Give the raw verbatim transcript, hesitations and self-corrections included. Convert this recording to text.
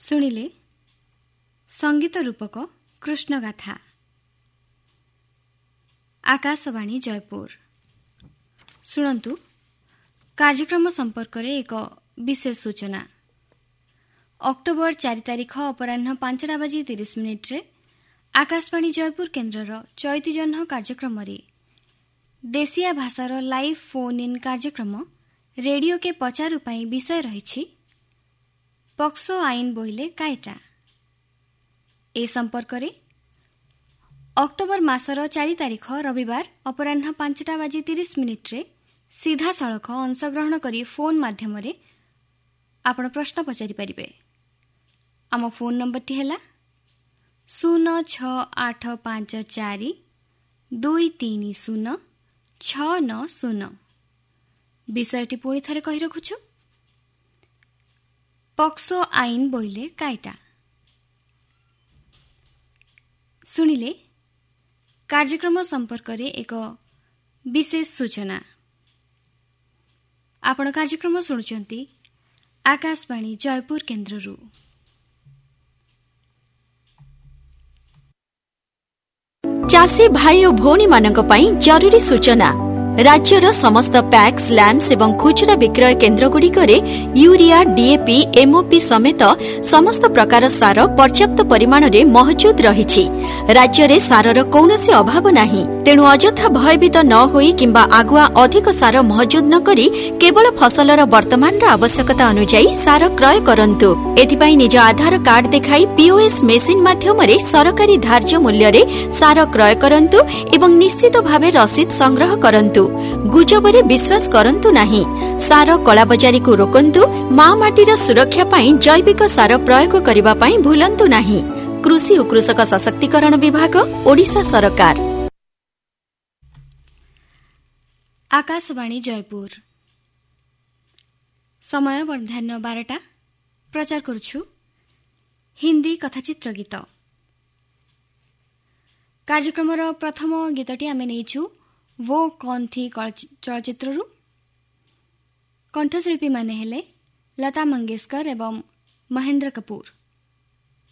ଶୁଣିଲେ ସଙ୍ଗୀତ ରୂପକ କୃଷ୍ଣଗାଥା। ଆକାଶବାଣୀ ଜୟପୁର। ଶୁଣନ୍ତୁ, କାର୍ଯ୍ୟକ୍ରମ ସମ୍ପର୍କରେ ଏକ ବିଶେଷ ସୂଚନା। ଅକ୍ଟୋବର ଚାରି ତାରିଖ ଅପରାହ୍ନ ପାଞ୍ଚଟା ବାଜି ତିରିଶ ମିନିଟ୍ରେ ଆକାଶବାଣୀ ଜୟପୁର କେନ୍ଦ୍ରର ଚୈତି ଜହ୍ନ କାର୍ଯ୍ୟକ୍ରମରେ ଦେଶିଆ ଭାଷାର ଲାଇଭ୍ ଫୋନ୍ ଇନ୍ କାର୍ଯ୍ୟକ୍ରମ ରେଡିଓ କେ ପଚାରୁ ପାଇଁ ବିଷୟ ରହିଛି ପକ୍ସୋ ଆଇନ ବୋଇଲେ କାଏଟା। ଏ ସମ୍ପର୍କରେ ଅକ୍ଟୋବର ମାସର ଚାରି ତାରିଖ ରବିବାର ଅପରାହ୍ନ ପାଞ୍ଚଟା ବାଜି ତିରିଶ ମିନିଟ୍ରେ ସିଧାସଳଖ ଅଂଶଗ୍ରହଣ କରି ଫୋନ୍ ମାଧ୍ୟମରେ ଆପଣ ପ୍ରଶ୍ନ ପଚାରିପାରିବେ। ଆମ ଫୋନ୍ ନମ୍ବରଟି ହେଲା ଶୂନ ଛଅ ଆଠ ପାଞ୍ଚ ଚାରି ଦୁଇ ତିନି ଶୂନ ଛଅ ନଅ ଶୂନ। ବିଷୟଟି ପୁଣି ଥରେ କହି ରଖୁଛୁ, ପକ୍ସୋ ଆଇନ ବୋଇଲେ କାଏଟା। ଶୁଣିଲେ କାର୍ଯ୍ୟକ୍ରମ ସମ୍ପର୍କରେ ଏକ ବିଶେଷ ସୂଚନା। ଆପଣ କାର୍ଯ୍ୟକ୍ରମ ଶୁଣୁଛନ୍ତି ଆକାଶବାଣୀ ଜୟପୁର କେନ୍ଦ୍ରରୁ। ଚାଷୀ ଭାଇ ଓ ଭଉଣୀମାନଙ୍କ ପାଇଁ ଜରୁରୀ ସୂଚନା। ରାଜ୍ୟର ସମସ୍ତ ପ୍ୟାକ୍ସ, ଲ୍ୟାମ୍ପସ୍ ଏବଂ ଖୁଚୁରା ବିକ୍ରୟ କେନ୍ଦ୍ରଗୁଡ଼ିକରେ ୟୁରିଆ, ଡିଏପି, ଏମ୍ଓପି ସମେତ ସମସ୍ତ ପ୍ରକାର ସାର ପର୍ଯ୍ୟାପ୍ତ ପରିମାଣରେ ମହଜୁଦ ରହିଛି। ରାଜ୍ୟରେ ସାରର କୌଣସି ଅଭାବ ନାହିଁ। ତେଣୁ ଅଯଥା ଭୟଭୀତ ନ ହୋଇ କିମ୍ବା ଆଗୁଆ ଅଧିକ ସାର ମହଜୁଦ ନ କରି କେବଳ ଫସଲର ବର୍ତ୍ତମାନର ଆବଶ୍ୟକତା ଅନୁଯାୟୀ ସାର କ୍ରୟ କରନ୍ତୁ। ଏଥିପାଇଁ ନିଜ ଆଧାର କାର୍ଡ ଦେଖାଇ ପିଓଏସ୍ ମେସିନ୍ ମାଧ୍ୟମରେ ସରକାରୀ ଧାର୍ଯ୍ୟ ମୂଲ୍ୟରେ ସାର କ୍ରୟ କରନ୍ତୁ ଏବଂ ନିଶ୍ଚିତ ଭାବେ ରସିଦ ସଂଗ୍ରହ କରନ୍ତୁ। ଗୁଜବରେ ବିଶ୍ୱାସ କରନ୍ତୁ ନାହିଁ। ସାର କଳାବଜାରୀକୁ ରୋକନ୍ତୁ। ମା ମାଟିର ସୁରକ୍ଷା ପାଇଁ ଜୈବିକ ସାର ପ୍ରୟୋଗ କରିବା ପାଇଁ ଭୁଲନ୍ତୁ ନାହିଁ। କୃଷି ଓ କୃଷକ ସଶକ୍ତିକରଣ ବିଭାଗ, ଓଡ଼ିଶା ସରକାର। ଆକାଶବାଣୀ ଜୟପୁର। ସମୟ ବର୍ଦ୍ଧାନ ବାରଟା। ପ୍ରଚାର କରୁଛୁ ହିନ୍ଦୀ କଥାଚିତ୍ର ଗୀତ। କାର୍ଯ୍ୟକ୍ରମର ପ୍ରଥମ ଗୀତଟି ଆମେ ନେଇଛୁ वो कौन थी ଚଳଚ୍ଚିତ୍ରରୁ। କଣ୍ଠଶିଳ୍ପୀମାନେ ହେଲେ ଲତା ମଙ୍ଗେଶକର ଏବଂ ମହେନ୍ଦ୍ର କପୁର।